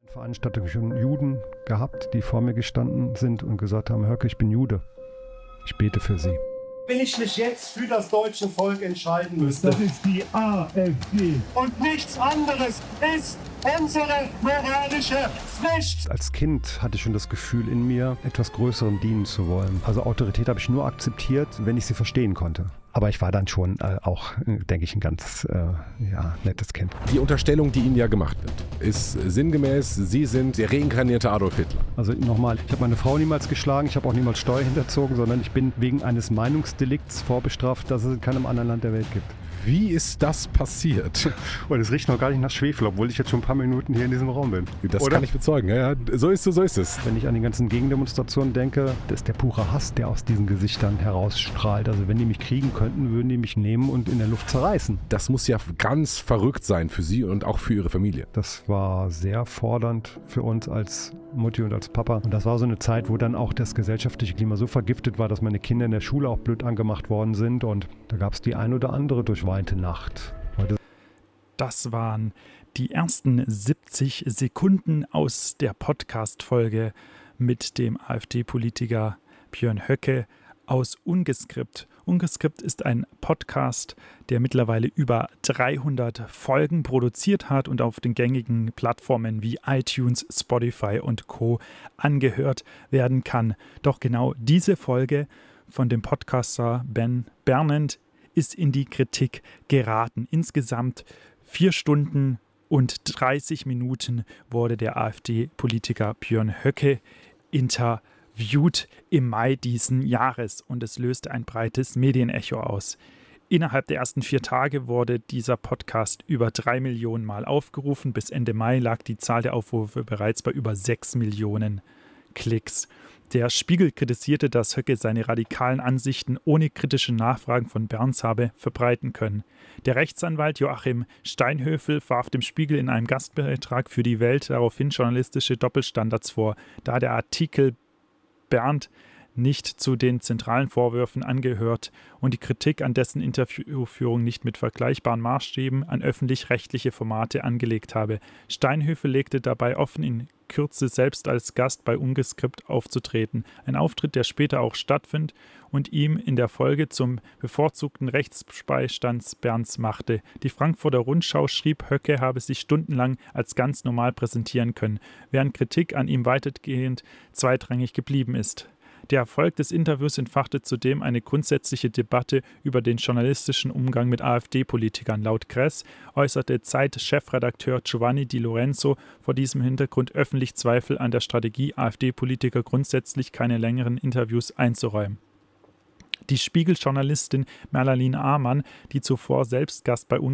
Veranstaltungen schon Juden gehabt, die vor mir gestanden sind und gesagt haben: Höcke, ich bin Jude, ich bete für Sie. Wenn ich mich jetzt für das deutsche Volk entscheiden müsste. Das ist die AfD. Und nichts anderes ist unsere moralische Pflicht. Als Kind hatte ich schon das Gefühl in mir, etwas Größerem dienen zu wollen. Also Autorität habe ich nur akzeptiert, wenn ich sie verstehen konnte. Aber ich war dann schon auch, denke ich, ein ganz nettes Kind. Die Unterstellung, die Ihnen ja gemacht wird, ist sinngemäß, Sie sind der reinkarnierte Adolf Hitler. Also nochmal, ich habe meine Frau niemals geschlagen, ich habe auch niemals Steuer hinterzogen, sondern ich bin wegen eines Meinungsdelikts vorbestraft, das es in keinem anderen Land der Welt gibt. Wie ist das passiert? Und es riecht noch gar nicht nach Schwefel, obwohl ich jetzt schon ein paar Minuten hier in diesem Raum bin. Das Oder? kann ich bezeugen. Ja, so ist es. Wenn ich an die ganzen Gegendemonstrationen denke, das ist der pure Hass, der aus diesen Gesichtern herausstrahlt. Also wenn die mich kriegen könnten, würden die mich nehmen und in der Luft zerreißen. Das muss ja ganz verrückt sein für Sie und auch für Ihre Familie. Das war sehr fordernd für uns als Mutti und als Papa. Und das war so eine Zeit, wo dann auch das gesellschaftliche Klima so vergiftet war, dass meine Kinder in der Schule auch blöd angemacht worden sind. Und da gab es die ein oder andere durchweinte Nacht. Das waren die ersten 70 Sekunden aus der Podcast-Folge mit dem AfD-Politiker Björn Höcke aus Ungeskript. Ungeskript ist ein Podcast, der mittlerweile über 300 Folgen produziert hat und auf den gängigen Plattformen wie iTunes, Spotify und Co. angehört werden kann. Doch genau diese Folge von dem Podcaster Ben Bernand ist in die Kritik geraten. Insgesamt 4 Stunden und 30 Minuten wurde der AfD-Politiker Björn Höcke interviewt im Mai diesen Jahres und es löste ein breites Medienecho aus. Innerhalb der ersten 4 Tage wurde dieser Podcast über 3 Millionen Mal aufgerufen. Bis Ende Mai lag die Zahl der Aufrufe bereits bei über 6 Millionen Klicks. Der Spiegel kritisierte, dass Höcke seine radikalen Ansichten ohne kritische Nachfragen von Berns habe verbreiten können. Der Rechtsanwalt Joachim Steinhöfel warf dem Spiegel in einem Gastbeitrag für die Welt daraufhin journalistische Doppelstandards vor, da der Artikel Bernd nicht zu den zentralen Vorwürfen angehört und die Kritik an dessen Interviewführung nicht mit vergleichbaren Maßstäben an öffentlich-rechtliche Formate angelegt habe. Steinhöfel legte dabei offen, in Kürze selbst als Gast bei Ungeskript aufzutreten. Ein Auftritt, der später auch stattfindet und ihm in der Folge zum bevorzugten Rechtsbeistands Berns machte. Die Frankfurter Rundschau schrieb, Höcke habe sich stundenlang als ganz normal präsentieren können, während Kritik an ihm weitestgehend zweitrangig geblieben ist. Der Erfolg des Interviews entfachte zudem eine grundsätzliche Debatte über den journalistischen Umgang mit AfD-Politikern. Laut Kress äußerte Zeit-Chefredakteur Giovanni Di Lorenzo vor diesem Hintergrund öffentlich Zweifel an der Strategie, AfD-Politiker grundsätzlich keine längeren Interviews einzuräumen. Die Spiegel-Journalistin Merlalin Amann, die zuvor selbst Gast bei